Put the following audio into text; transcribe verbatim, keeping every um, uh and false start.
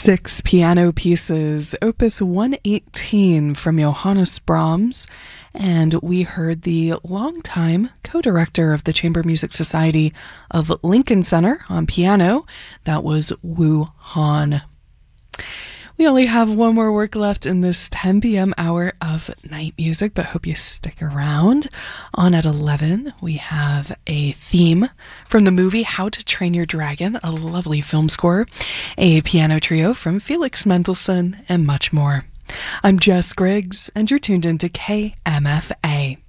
Six piano pieces, opus one eighteen from Johannes Brahms, and we heard the longtime co-director of the Chamber Music Society of Lincoln Center on piano. That was Wu Han. We only have one more work left in this ten p.m. hour of night music, but hope you stick around. On at eleven, we have a theme from the movie How to Train Your Dragon, a lovely film score, a piano trio from Felix Mendelssohn, and much more. I'm Jess Griggs, and you're tuned into K M F A.